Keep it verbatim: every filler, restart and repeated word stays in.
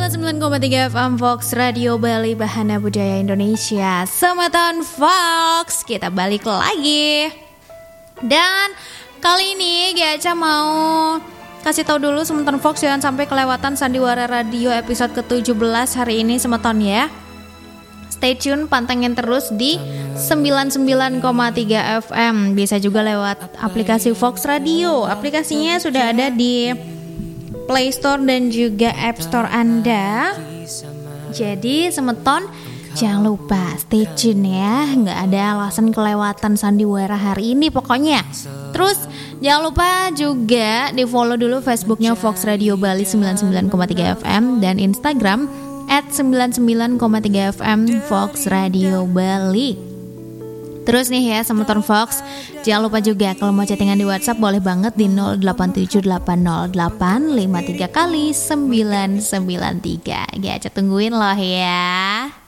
sembilan puluh sembilan koma tiga F M Fox Radio Bali, Bahana Budaya Indonesia. Semeton Fox, kita balik lagi. Dan kali ini Gacha mau kasih tahu dulu Semeton Fox jangan sampai kelewatan Sandiwara Radio episode ke tujuh belas hari ini Semeton ya. Stay tune, pantengin terus di sembilan puluh sembilan koma tiga F M. Bisa juga lewat aplikasi Fox Radio. Aplikasinya sudah ada di Play Store dan juga App Store Anda. Jadi Semeton jangan lupa stay tune ya. Nggak ada alasan kelewatan Sandiwara hari ini pokoknya. Terus jangan lupa juga di follow dulu Facebooknya Fox Radio Bali sembilan puluh sembilan koma tiga F M dan Instagram at sembilan puluh sembilan koma tiga F M Fox Radio Bali. Terus nih ya Semeton Fox, jangan lupa juga kalau mau chattingan di WhatsApp boleh banget di nol delapan tujuh delapan nol delapan lima tiga kali sembilan sembilan tiga. Ya, tungguin loh ya.